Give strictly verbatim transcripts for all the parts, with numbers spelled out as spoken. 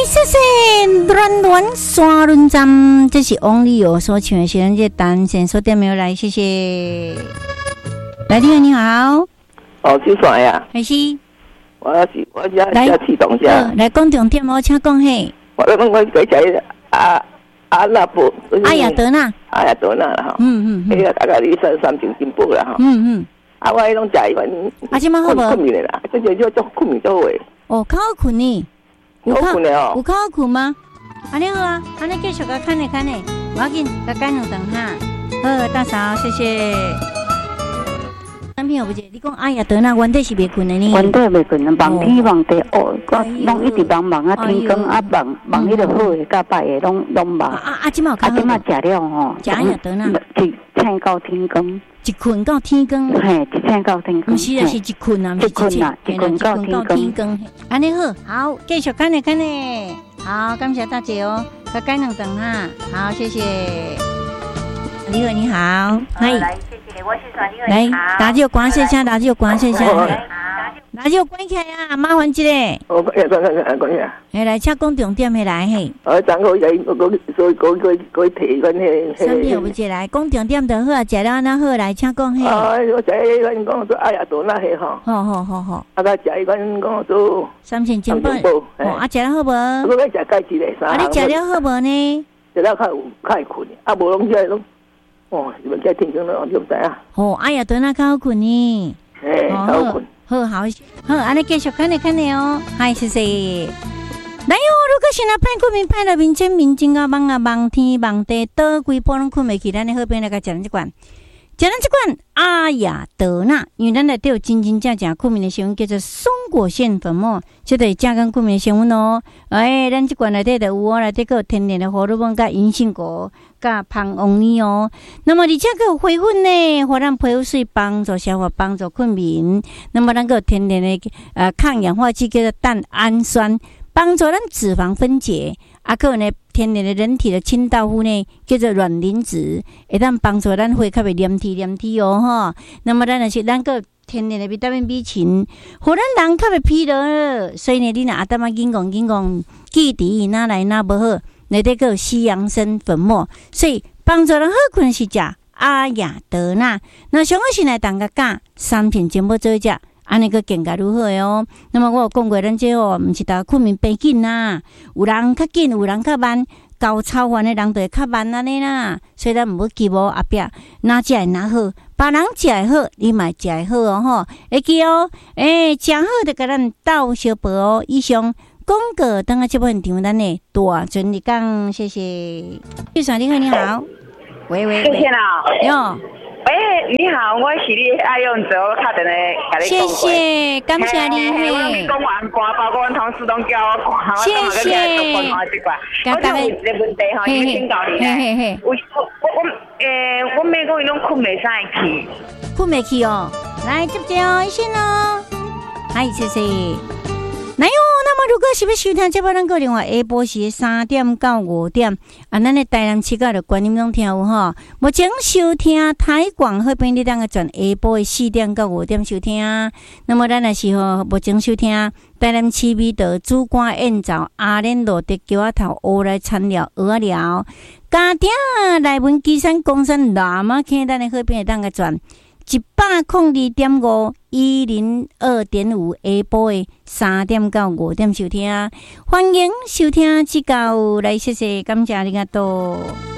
谢谢暖暖沙轮站，这是王力友所唱的，是咱这单线所点没有来，谢谢。来电你好， 哦，就算呀， 还是我是我家家启动下， 来讲重点哦，请讲嘿。 我我我改起阿阿那布， 阿雅德纳， 阿雅德纳啦哈， 嗯嗯， 迄个大概你三三斤进步啦哈， 嗯嗯， 啊我迄种食伊款， 啊即马好无？ 困眠啦，这就叫做困眠到位。 哦，较好困呢， 有好困的哦， 有较好困吗？安尼好啊，安尼继续甲看咧看咧，我要紧甲干两顿哈。好，大嫂，谢谢。男朋友不姐，你讲哎呀，得那原底是袂困的呢？ 原底袂困啊，梦天梦地哦，我拢一直忙忙啊，天光啊，忙忙迄个好诶，甲歹诶，拢拢忙。啊啊，即马有较好。 啊，即马食了吼， 食哎呀，得那一醒到天光， 一困到天光。 嘿，一醒到天光。 毋是啊，是一困啊， 一困啊，一困到天光。 安尼好，好，继续干咧干咧。好，感谢大姐哦，甲干两顿哈。好，谢谢。李伟你好， 嗨，来谢谢，我是阮李伟。 来，打就关一下，打就关一下，打就关起来啊，麻烦一下。 哦，关关关关下。 哎，来，请讲重点的来嘿。 哦，昨好在我我所以我我我提阮迄。 三点有一来，讲重点就好啊，食了安那好来，请讲嘿。 啊，我食迄款讲做哎呀多那迄吼。 好好好好。 啊，甲食迄款讲做。 三千金宝。哦，啊，食了好无？ 我要食介一个。 啊，你食了好无呢？ 食了较有较会困，啊，无拢食拢。哦，你们在天光了，就唔知啊。 哦，哎呀，对那较好困呢。 哎，较好困。 好好好，安尼继续看咧看咧哦。嗨，谢谢。来哦，如果是那歹困眠、歹了面前面睛啊、梦啊、梦天、梦地，倒规波拢困袂去，咱的好朋友来甲食咱这款，食咱这款阿雅德纳，因为咱内底有真真正正困眠的成分，叫做松果腺粉末，这就是正根困眠的成分哦。哎，咱这款内底就有哦，内底个天然的荷尔蒙、甲银杏果、甲芳翁尼哦。那么而且个有花粉呢，互咱皮肤水帮助消化、帮助困眠。那么咱个天然的呃抗氧化剂叫做蛋氨酸，帮助咱脂肪分解。啊，个呢天然的人体的清道夫呢，叫做卵磷脂，会当帮助咱血较袂黏体黏体哦吼。那么咱若是咱个天然的维他命 B 群，互咱人较袂疲劳。所以呢，你若阿当啊紧讲紧讲，记伫哪来哪无好，内底个西洋参粉末，所以帮助人好困是食阿雅德纳。那上个是来当个教三片全部做食。安尼个更加如何哦？那么我有讲过，咱这哦，毋是大困眠变紧啦，有人较紧，有人较慢，高超凡的人就会较慢安尼啦。所以咱毋好急无后壁，哪食会哪好，别人食会好，你嘛食会好哦吼。会记哦，诶，食好就甲咱斗小报哦。以上广告等下这部分场咱的大全力讲，谢谢。玉爽你好，你好，喂喂喂， 谢谢啦， 哟。 喂，你好，我是你爱用者，我打电话甲你讲过。 谢谢，感谢你嘿。 我你讲完歌，包括阮同事拢叫我看， 谢谢。 我就有一个问题吼，要请教你咧。我我我诶，我每个月拢困袂使去， 困袂去哦。来接接哦，先哦。嗨，谢谢。来哟，那么如果是要收听这把咱个另外下晡时三点到五点，啊，咱的台南七甲的观音拢听有吼。目前收听台广好边你当个转下晡的四点到五点收听。那么咱也是吼，目前收听台南市美道主管宴造阿莲路的桥仔头乌来餐寮蚵仔寮，家庭内文基山公山南马坑咱的好边当个转。一百空二点五一零二点五下晡的三点到五点收听，欢迎收听指教，来谢谢，感谢你个多。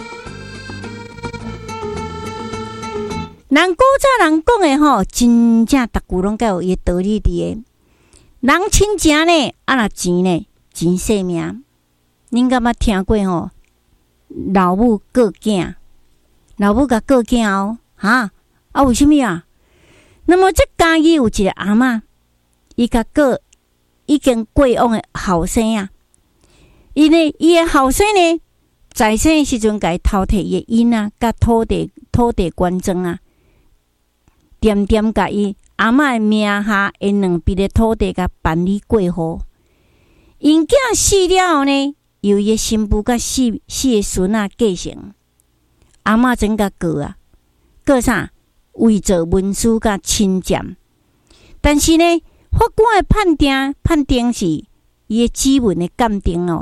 人古早人讲的吼，真正逐句拢有伊道理伫的。人亲情呢，啊若钱呢，钱性命。恁敢捌听过吼？老母过囝，老母甲过囝哦，哈。啊，为什么啊？那么这家己有一个阿嬷，伊甲个已经过往的后生啊，伊呢，伊的后生呢，在生的时阵，甲伊偷摕伊的因啊，甲土地土地官庄啊，点点甲伊阿嬷的名下因两笔的土地甲办理过户。因囝死了后呢，由伊的新妇甲四四个孙仔继承。阿嬷真甲告啊，告啥？伪造文书甲侵占，但是呢，法官的判定判定是伊的指纹的鉴定哦，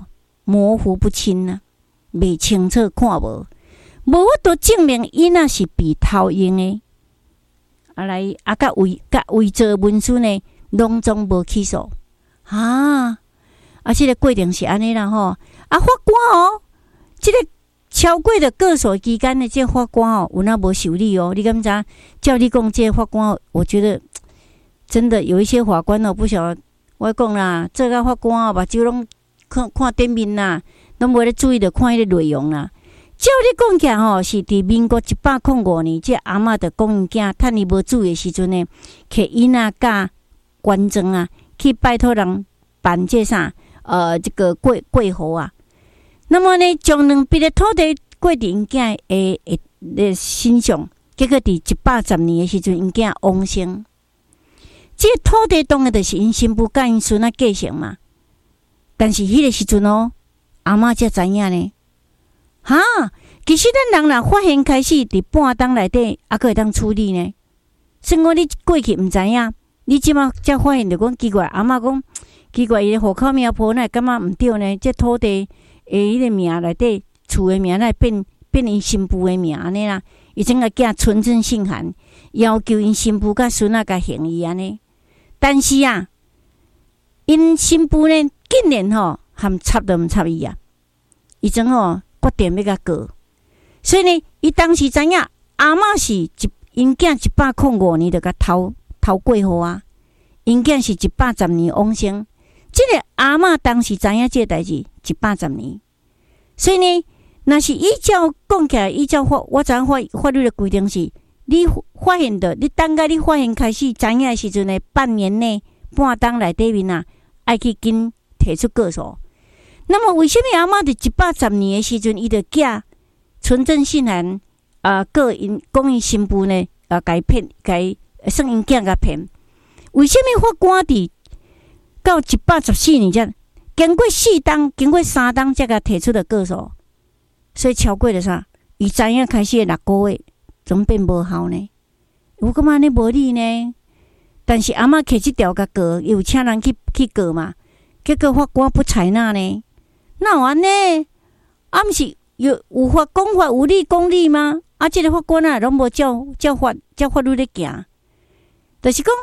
模糊不清啊，未清楚看无，无法度证明伊那是被偷用的。啊来啊，甲伪甲伪造文书呢，拢总无起诉啊！啊，即、这个过程是安尼啦吼。啊，法官哦，即、这个超过的过诉期间的这法官哦，有那无受理哦？你敢知？照你讲，这法官，我觉得真的有一些法官哦，不晓得我讲啦，做个法官哦，目睭拢看看顶面啦，拢无咧注意着看迄个内容啦。照你讲起来吼，是伫民国一百零五年，这阿嬷着讲因囝趁伊无注意的时阵呢，去伊那甲官庄啊，去拜托人办这啥呃这个过过户啊。那么呢，将两笔的土地过伫因囝的的的身上，结果伫一百十年的时阵，因囝往生。这个土地当然就是因新妇甲因孙仔继承嘛。但是迄个时阵哦，阿嬷才知影呢。哈，其实咱人若发现开始伫半当内底，还佫会当处理呢。算我你过去毋知影，你即马才发现着讲奇怪，阿嬷讲奇怪，伊的户口名簿哪感觉毋对呢？这土地诶，迄个名内底厝的名哪变变因新妇的名安尼啦？伊整个寄存证信函，要求因新妇甲孙仔甲行伊安尼。但是啊，因新妇呢，竟然吼含插都毋插伊啊！伊种吼。决定要甲告，所以呢，伊当时知影阿嬷是一因囝一百零五年就甲偷偷过户啊，因囝是一百十年往生。即、这个阿嬷当时知影即个代志一百十年，所以呢，若是依照讲起来，依照法，我知影法法律的规定是，你发现到你等甲你发现开始知影的时阵呢，半年内半当内底面啊，爱去紧提出告诉。那么为什么阿嬷伫一百十年的时阵，伊就寄存证信函啊，告因讲因新妇呢啊，甲伊骗，甲伊算因囝甲骗？为什么法官伫到一百十四年才经过四档，经过三档才甲提出的告诉？所以超过了啥？伊知影开始的六个月，怎变无效呢？我感觉安尼无理呢。但是阿嬷摕即条甲告，有请人去去告嘛？结果法官不采纳呢？那有安尼，啊，毋是有有法讲法，有理讲理吗？啊，即、这个法官啊，拢无照照法照法律咧行，就是讲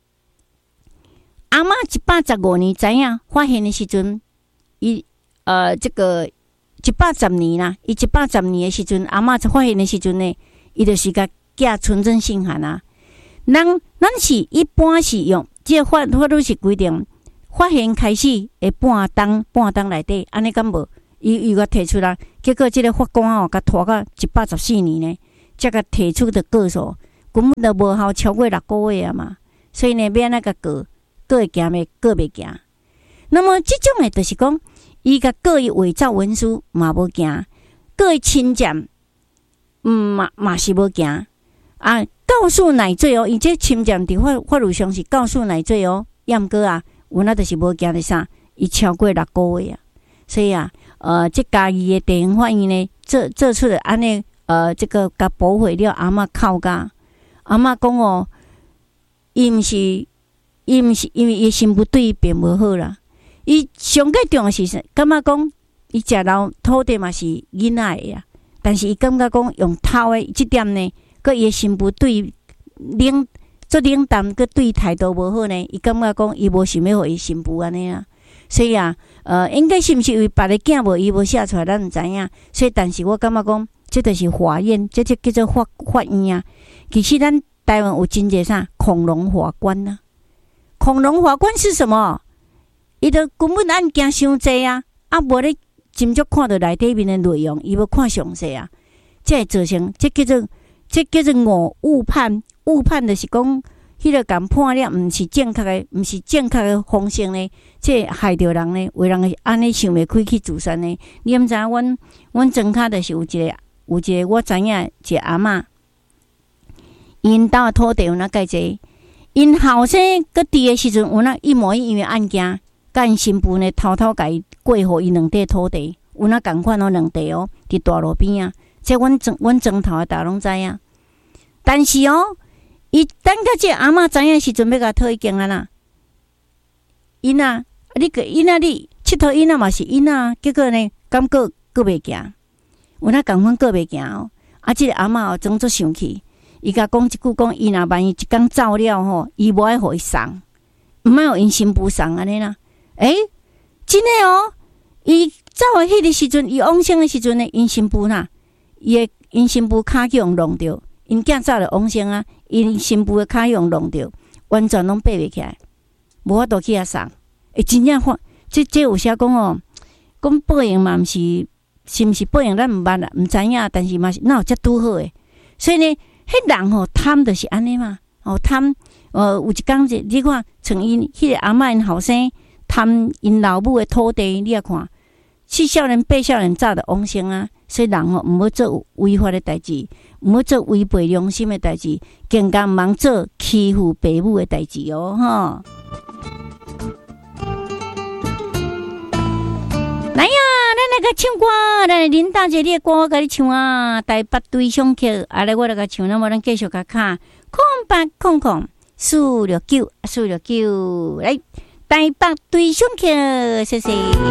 阿嬷一百十五年知影发现的时阵，伊呃这个一百十年啦，伊一百十年的时阵，阿嬷才发现的时阵呢，伊就是甲寄存证信函啊。咱咱是一般是用即、这个法法律是规定。发现开始会半当半当内底，安尼敢无？伊伊甲提出来，结果即个法官哦，甲拖到一百十四年呢，才甲提出的告诉，根本就无效，超过六个月啊嘛。所以呢，要安怎甲告，告会行未？告袂行。那么即种诶，就是讲，伊甲告伊伪造文书嘛无行，告伊侵占，嗯嘛嘛是无行。啊，告诉乃罪哦，伊这侵占伫法法律上是告诉乃罪哦，要毋过啊。有那就是无惊的啥，伊超过六个月啊，所以啊，呃，这家己的地方法院呢，做做出了安尼，呃，这个甲驳回了阿嬷靠家。阿嬷讲哦，伊毋是，伊毋是因为伊心不对伊并无好啦。伊上个重要是啥？感觉讲伊食老土地嘛是囡仔的啊，但是伊感觉讲用偷的即点呢，佮伊的心不对冷。做冷淡，佮对态度无好呢，伊感觉讲伊无想要互伊新妇安尼啊，所以啊，呃，应该是毋是因为别个囝无伊无写出来，咱毋知影。所以，但是我感觉讲，这就是法院，这就叫做法法院啊。其实咱台湾有真侪啥恐龙法官啊，恐龙法官是什么？伊就根本案件伤济啊，啊无咧斟酌看到内底面的内容，伊无看详细啊，这会造成这叫做这叫做误误判。误判就是讲，迄个共判了，毋是正确的，毋是正确的方式呢，这害着人呢，为人安尼想袂开去自杀呢。你毋知影，阮阮庄骹就是有一个有一个我知影一个阿嬷，因兜土地有哪介济，因后生佮伫的时阵有哪一模一样的案件，甲因新妇呢偷偷甲伊过户伊两地土地，有哪共款哦两地哦，伫大路边啊，这阮庄阮庄头的大拢知影，但是哦。伊等到这阿嬷知影时阵，要甲讨已经啊啦。因啊，你个因啊，你七佚佗囡仔嘛是囡仔，结果呢，感觉过袂行，有那共阮过袂行哦。啊，即、這个阿嬷哦，总做生气，伊甲讲一句讲，伊若万一一工走了吼，伊无爱互伊送，毋爱互因新妇送安尼啦。诶、欸，真诶哦，伊走诶迄个时阵，伊往生诶时阵呢，因新妇呐，伊诶因新妇骹去用弄着，因囝走了往生啊，因新妇诶骹用弄着，完全拢爬袂起来，无法度去遐送。诶、欸，真正发，即即有写讲哦，讲报应嘛，毋是。是毋是报应咱毋捌啦，毋知影，但是嘛是哪有遮拄好诶。所以呢，迄人吼贪就是安尼嘛，哦贪，呃有一工者你看，像因迄个阿嬷因后生贪因老母诶土地，你也看，四少年八少年早就往生啊。所以人吼毋好做违法诶代志，毋好做违背良心诶代志，更加毋通做欺负爸母诶代志哦，吼。来呀，咱来甲唱歌，咱来林大姐你的歌我甲你唱啊，台北对上曲，啊来我来甲唱，那么咱继续甲卡空八空空四六九四六九，来台北对上曲，谢谢。